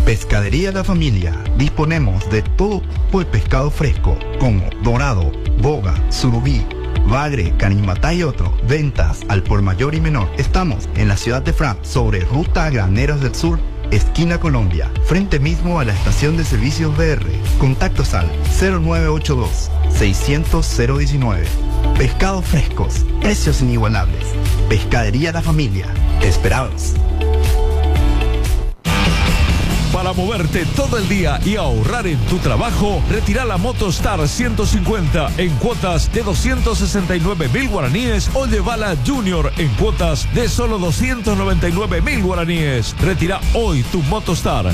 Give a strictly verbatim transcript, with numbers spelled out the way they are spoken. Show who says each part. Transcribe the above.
Speaker 1: Pescadería La Familia. Disponemos de todo tipo de pescado fresco, como dorado, boga, surubí, bagre, canimatá y otro. Ventas al por mayor y menor. Estamos en la ciudad de Fran, sobre Ruta a Graneros del Sur, esquina Colombia, frente mismo a la estación de servicios B R. Contactos al cero nueve ocho dos, seiscientos, cero diecinueve. Pescados frescos, precios inigualables. Pescadería La Familia. Te esperamos.
Speaker 2: Para moverte todo el día y ahorrar en tu trabajo, retira la Motostar ciento cincuenta en cuotas de doscientos sesenta y nueve mil guaraníes o llévala Junior en cuotas de solo doscientos noventa y nueve mil guaraníes. Retira hoy tu Motostar.